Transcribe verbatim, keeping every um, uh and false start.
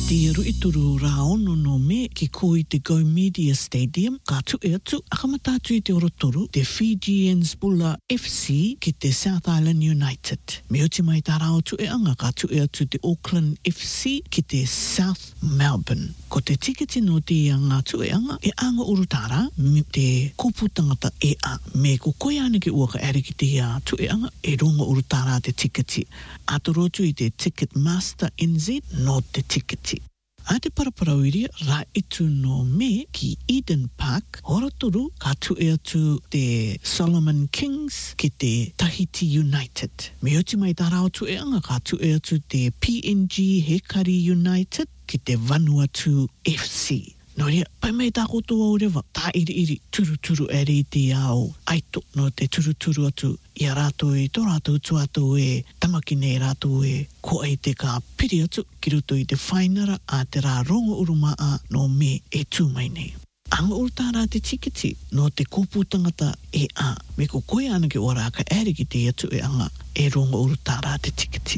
Te rui turu raono no me ki koi te Go Media Stadium ka tu e atu akamatatu i te orotoro te Fijians Bulla F C ki te South Island United. Me uti mai tā rao tu e anga ka tu e atu te Auckland F C ki te South Melbourne. Ko te tiketi no te anga tu e anga e anga urutara me te kupu tangata e a me ko koe ane ki ua ka ere ki te a tu e anga e ronga urutara te tiketi. Atorotu i te Ticketmaster N Z no te tiketi. A te paraparawiri ra itu no me ki Eden Park, horatoru ka tu e atu te Solomon Kings ki te Tahiti United. Me oti mai tā rao tu e anga ka tu e atu te P N G Hekari United ki te Vanuatu F C. No rea, pai mai tā kotoa o rewa, tā iri iri turu turu ere i te ao aito no te turu turu atu i a rātou e tō rātou tu atu e tamaki nei rātou e ko ai te ka piri atu ki ruto i te whainara a te rā rongo urumaa no me e tū mai nei. Anga urutara te tiketi no te kōpū tangata e a me ko koe ana ki ora ka ere ki te atu e anga e rongo urutara te tiketi.